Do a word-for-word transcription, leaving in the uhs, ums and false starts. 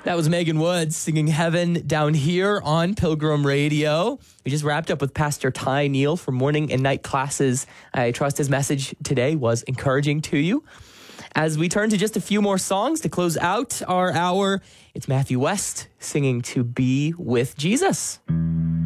That was Megan Woods singing Heaven down here on Pilgrim Radio. We just wrapped up with Pastor Ty Neal for morning and night classes. I trust his message today was encouraging to you. As we turn to just a few more songs to close out our hour, it's Matthew West singing To Be With Jesus.